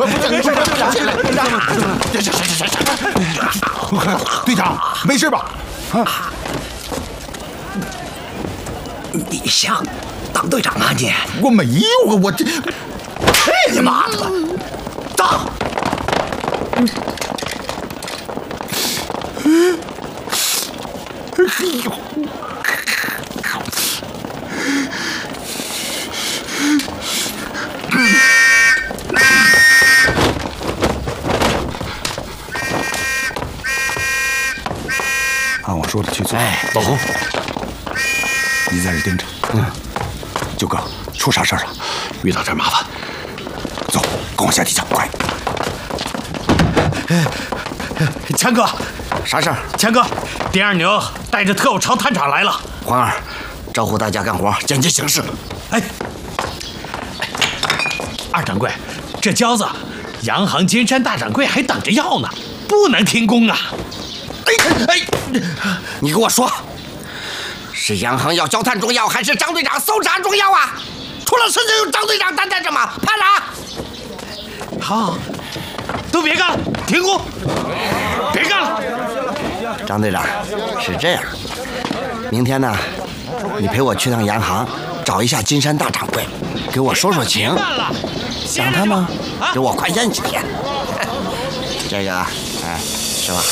队长，没事吧？ 啊！你想当队长啊你？ 我没有啊，我这…… 去你妈的吧！走！ 哎呦！按我说的去做。 哎，老洪， 你在这盯着。九哥，出啥事了？ 遇到点麻烦。 走，跟我下地窖，快！ 强哥， 啥事儿？ 强哥，丁二牛带着特务朝探场来了。 黄二，招呼大家干活，见机行事。 哎，二掌柜，这交子，洋行金山大掌柜还等着要呢，不能停工啊！哎， 你给我说，是洋行要交探重要，还是张队长搜查重要啊？出了事就由张队长担待着吗？怕啥？ 好，都别干了，停工，别干了。 张队长，是这样，明天呢，你陪我去趟洋行，找一下金山大掌柜，给我说说情，让他呢给我宽限几天。这个，哎，是吧？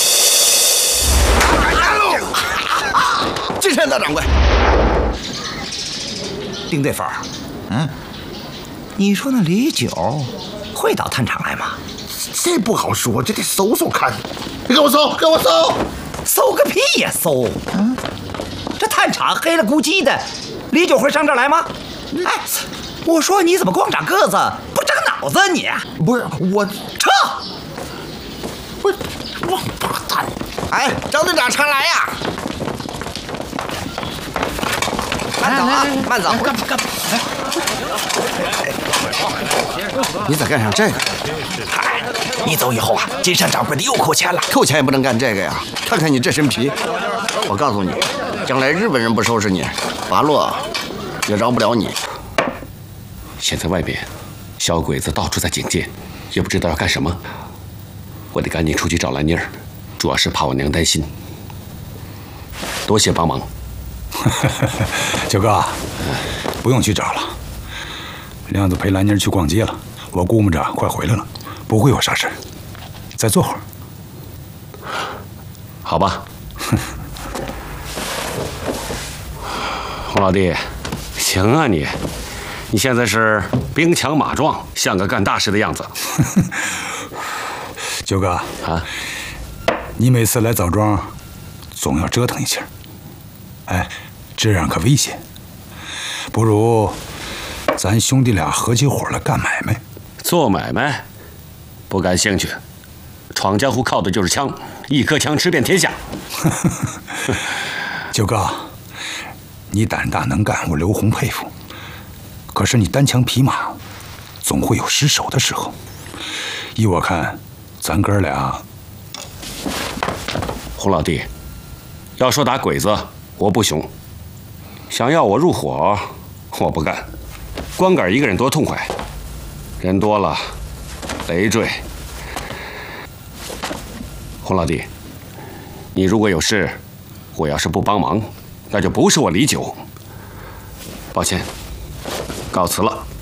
金山大掌柜， 丁队粉儿，你说那李九会到探场来吗？ 这不好说，这得搜搜看。你给我搜，给我搜！ 搜个屁呀搜！这探场黑了咕叽的，李九会上这儿来吗？哎，我说你怎么光长个子不长脑子你？ 不是我撤！ 我王八蛋！ 哎，张队长常来呀！慢走啊，慢走！ 干！ 你咋干上这个？ 嗨，你走以后啊，金山掌柜的又扣钱了。 扣钱也不能干这个呀！看看你这身皮，我告诉你，将来日本人不收拾你，八路也饶不了你。 现在外边小鬼子到处在警戒，也不知道要干什么。我得赶紧出去找兰妮儿，主要是怕我娘担心。多谢帮忙。 九哥，不用去找了。亮子陪兰妮儿去逛街了，我估摸着快回来了，不会有啥事儿。再坐会儿。 好吧。洪老弟，行啊你现在是兵强马壮，像个干大事的样子。 九哥啊， 你每次来枣庄，总要折腾一下。哎，这样可危险。不如咱兄弟俩合起伙来干买卖。 做买卖？不感兴趣。闯江湖靠的就是枪，一颗枪吃遍天下。 九哥，你胆大能干，我刘洪佩服。可是你单枪匹马，总会有失手的时候。依我看，咱哥俩…… 洪老弟，要说打鬼子，我不雄；想要我入伙，我不干。光杆一个人多痛快，人多了，累赘。洪老弟，你如果有事，我要是不帮忙，那就不是我李九。抱歉，告辞了。